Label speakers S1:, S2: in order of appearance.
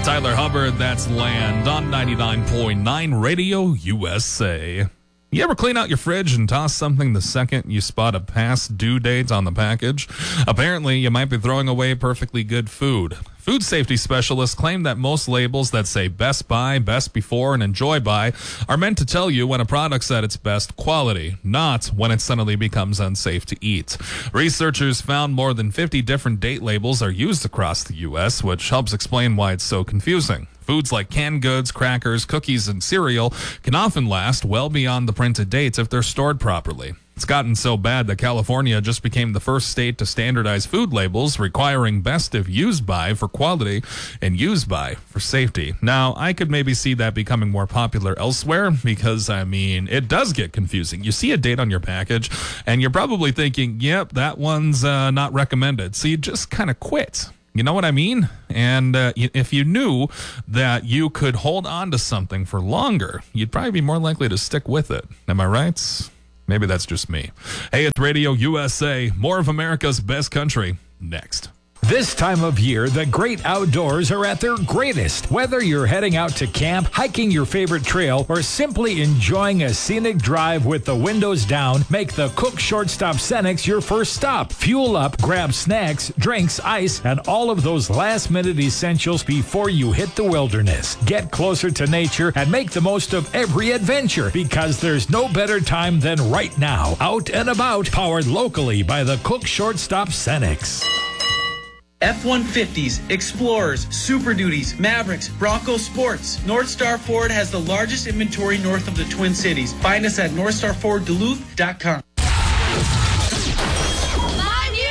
S1: Tyler Hubbard, that's Land on 99.9 Radio USA. You ever clean out your fridge and toss something the second you spot a past due date on the package? Apparently, you might be throwing away perfectly good food. Food safety specialists claim that most labels that say Best By, Best Before, and Enjoy By are meant to tell you when a product's at its best quality, not when it suddenly becomes unsafe to eat. Researchers found more than 50 different date labels are used across the U.S., which helps explain why it's so confusing. Foods like canned goods, crackers, cookies, and cereal can often last well beyond the printed dates if they're stored properly. It's gotten so bad that California just became the first state to standardize food labels, requiring best if used by for quality and used by for safety. Now, I could maybe see that becoming more popular elsewhere because, it does get confusing. You see a date on your package, and you're probably thinking, yep, that one's not recommended. So you just kind of quit. You know what I mean? And if you knew that you could hold on to something for longer, you'd probably be more likely to stick with it. Am I right? Maybe that's just me. Hey, it's Radio USA, more of America's best country, next.
S2: This time of year, the great outdoors are at their greatest. Whether you're heading out to camp, hiking your favorite trail, or simply enjoying a scenic drive with the windows down, make the Cook Shortstop Cenex your first stop. Fuel up, grab snacks, drinks, ice, and all of those last-minute essentials before you hit the wilderness. Get closer to nature and make the most of every adventure, because there's no better time than right now. Out and about, powered locally by the Cook Shortstop Cenex.
S3: F-150s, Explorers, Super Duties, Mavericks, Bronco Sports. North Star Ford has the largest inventory north of the Twin Cities. Find us at NorthstarFordDuluth.com.